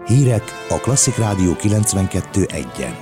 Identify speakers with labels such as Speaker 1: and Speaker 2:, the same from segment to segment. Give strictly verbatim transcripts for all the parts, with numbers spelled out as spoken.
Speaker 1: Hírek a Klasszik Rádió kilencvenkettő egyen.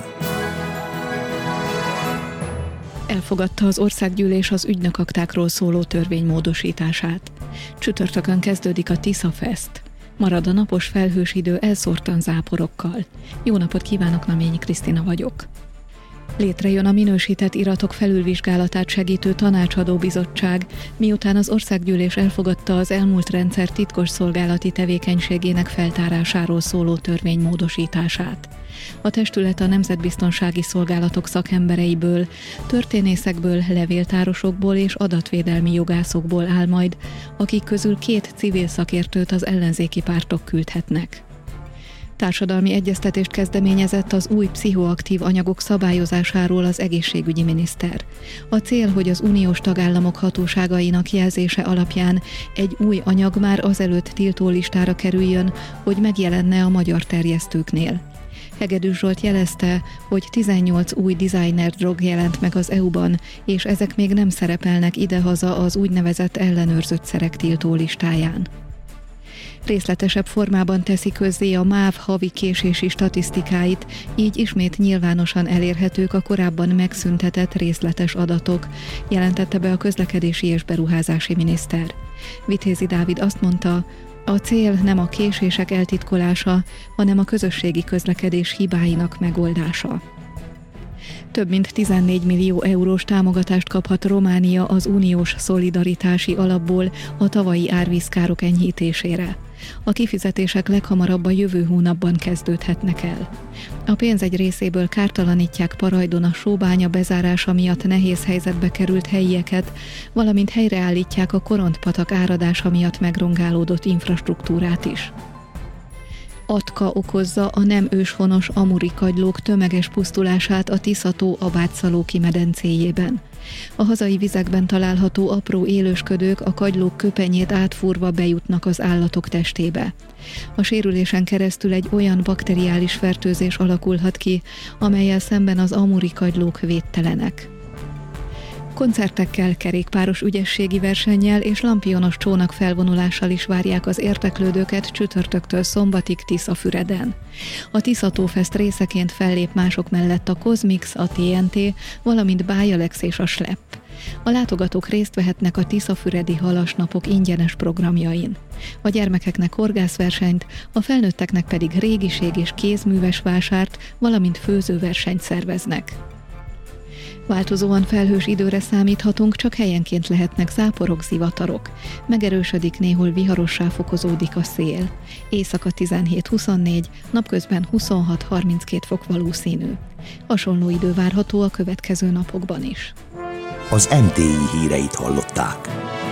Speaker 2: Elfogadta az országgyűlés az ügynökaktákról szóló törvény módosítását. Csütörtökön kezdődik a Tisza Fest. Marad a napos felhős idő elszórtan záporokkal. Jó napot kívánok, Naményi Krisztina vagyok. Létrejön a minősített iratok felülvizsgálatát segítő tanácsadó bizottság, miután az országgyűlés elfogadta az elmúlt rendszer titkosszolgálati tevékenységének feltárásáról szóló törvény módosítását. A testület a nemzetbiztonsági szolgálatok szakembereiből, történészekből, levéltárosokból és adatvédelmi jogászokból áll majd, akik közül két civil szakértőt az ellenzéki pártok küldhetnek. Társadalmi egyeztetést kezdeményezett az új pszichoaktív anyagok szabályozásáról az egészségügyi miniszter. A cél, hogy az uniós tagállamok hatóságainak jelzése alapján egy új anyag már azelőtt tiltólistára kerüljön, hogy megjelenne a magyar terjesztőknél. Hegedűs Zsolt jelezte, hogy tizennyolc új designer drog jelent meg az é u-ban, és ezek még nem szerepelnek idehaza az úgynevezett ellenőrzött szerek tiltólistáján. Részletesebb formában teszi közzé a MÁV havi késési statisztikáit, így ismét nyilvánosan elérhetők a korábban megszüntetett részletes adatok, jelentette be a közlekedési és beruházási miniszter. Vitézi Dávid azt mondta, a cél nem a késések eltitkolása, hanem a közösségi közlekedés hibáinak megoldása. Több mint tizennégy millió eurós támogatást kaphat Románia az uniós szolidaritási alapból a tavalyi árvízkárok enyhítésére. A kifizetések leghamarabb a jövő hónapban kezdődhetnek el. A pénz egy részéből kártalanítják Parajdon a sóbánya bezárása miatt nehéz helyzetbe került helyieket, valamint helyreállítják a Korontpatak áradása miatt megrongálódott infrastruktúrát is. Atka okozza a nem őshonos amuri kagylók tömeges pusztulását a Tisza-tó Abátszalóki medencéjében. A hazai vizekben található apró élősködők a kagylók köpenyét átfúrva bejutnak az állatok testébe. A sérülésen keresztül egy olyan bakteriális fertőzés alakulhat ki, amellyel szemben az amuri kagylók védtelenek. Koncertekkel, kerékpáros ügyességi versennyel és lampionos csónak felvonulással is várják az érdeklődőket csütörtöktől szombatig Tiszafüreden. A Tisza-tó Fest részeként fellép mások mellett a Kozmix, a té en té, valamint Bájalex és a Slepp. A látogatók részt vehetnek a tiszafüredi halasnapok ingyenes programjain. A gyermekeknek horgászversenyt, a felnőtteknek pedig régiség és kézműves vásárt, valamint főzőversenyt szerveznek. Változóan felhős időre számíthatunk, csak helyenként lehetnek záporok, zivatarok. Megerősödik, néhol viharossá fokozódik a szél. Éjszaka tizenhét huszonnégy, napközben huszonhat harminckét fok valószínű. Hasonló idő várható a következő napokban is.
Speaker 1: Az em té i híreit hallották.